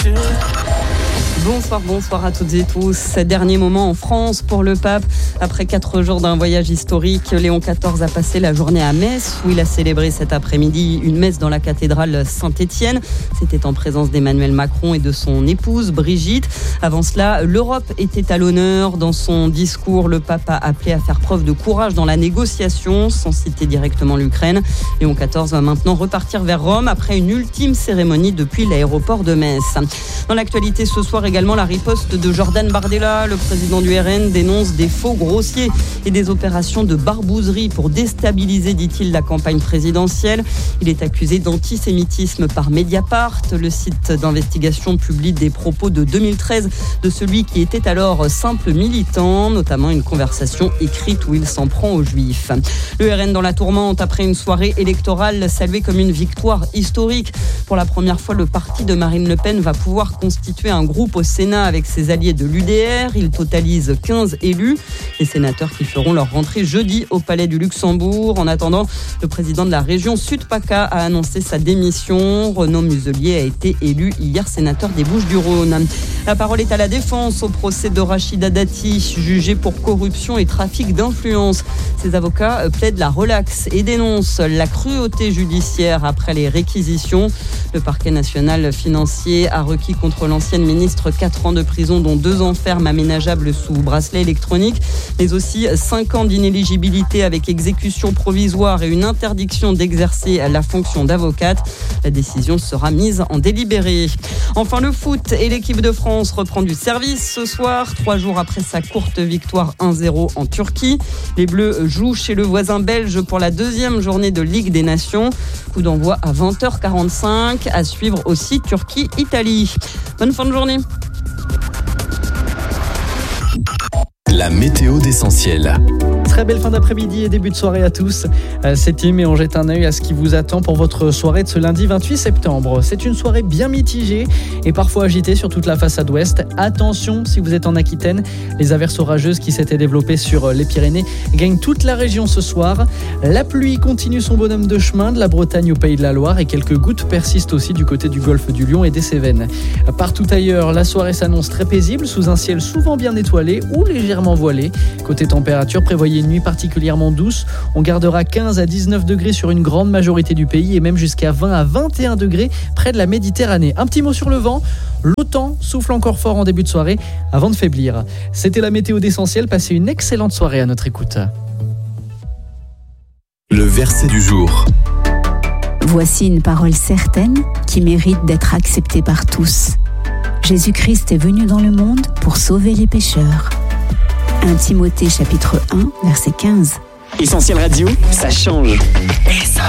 Bonsoir à toutes et tous. Dernier moment en France pour le pape. Après 4 jours d'un voyage historique, Léon XIV a passé la journée à Metz, où il a célébré cet après-midi une messe dans la cathédrale Saint-Étienne. C'était en présence d'Emmanuel Macron et de son épouse Brigitte. Avant cela, l'Europe était à l'honneur. Dans son discours, le pape a appelé à faire preuve de courage dans la négociation, sans citer directement l'Ukraine. Léon XIV va maintenant repartir vers Rome après une ultime cérémonie depuis l'aéroport de Metz. Dans l'actualité ce soir également, la riposte de Jordan Bardella. Le président du RN dénonce des faux grossiers et des opérations de barbouzerie pour déstabiliser, dit-il, la campagne présidentielle. Il est accusé d'antisémitisme par Mediapart. Le site d'investigation publie des propos de 2013 de celui qui était alors simple militant, notamment une conversation écrite où il s'en prend aux Juifs. Le RN dans la tourmente après une soirée électorale saluée comme une victoire historique. Pour la première fois, le parti de Marine Le Pen va pouvoir constituer un groupe au Sénat avec ses alliés de l'UDR. Il totalise 15 élus. Les sénateurs qui feront leur rentrée jeudi au Palais du Luxembourg. En attendant, le président de la région Sud-PACA a annoncé sa démission. Renaud Muselier a été élu hier sénateur des Bouches-du-Rhône. La parole est à la défense au procès de Rachida Dati, jugé pour corruption et trafic d'influence. Ses avocats plaident la relaxe et dénoncent la cruauté judiciaire après les réquisitions. Le parquet national financier a requis contre l'ancienne ministre 4 ans de prison, dont 2 ans ferme aménageables sous bracelet électronique, mais aussi 5 ans d'inéligibilité avec exécution provisoire et une interdiction d'exercer la fonction d'avocate. La décision sera mise en délibéré. Enfin, le foot et l'équipe de France reprend du service ce soir, 3 jours après sa courte victoire 1-0 en Turquie. Les Bleus jouent chez le voisin belge pour la 2e journée de Ligue des Nations. Coup d'envoi à 20h45. À suivre aussi Turquie-Italie. Bonne fin de journée. La météo d'Essentiel. Très belle fin d'après-midi et début de soirée à tous. C'est Tim et on jette un œil à ce qui vous attend pour votre soirée de ce lundi 28 septembre. C'est une soirée bien mitigée et parfois agitée sur toute la façade ouest. Attention si vous êtes en Aquitaine, les averses orageuses qui s'étaient développées sur les Pyrénées gagnent toute la région ce soir. La pluie continue son bonhomme de chemin de la Bretagne au Pays de la Loire et quelques gouttes persistent aussi du côté du golfe du Lion et des Cévennes. Partout ailleurs, la soirée s'annonce très paisible sous un ciel souvent bien étoilé ou légèrement voilé. Côté température, prévoyez une nuit particulièrement douce. On gardera 15 à 19 degrés sur une grande majorité du pays et même jusqu'à 20 à 21 degrés près de la Méditerranée. Un petit mot sur le vent. L'OTAN souffle encore fort en début de soirée avant de faiblir. C'était la météo d'Essentiel. Passez une excellente soirée à notre écoute. Le verset du jour. Voici une parole certaine qui mérite d'être acceptée par tous. Jésus-Christ est venu dans le monde pour sauver les pécheurs. 1 Timothée chapitre 1, verset 15. Essentiel Radio, ça change.